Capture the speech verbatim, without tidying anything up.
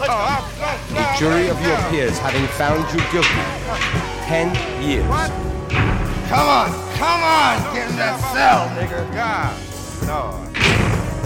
The jury of your peers having found you guilty, ten years. Come on, come on, get in that cell, nigga. God, Lord.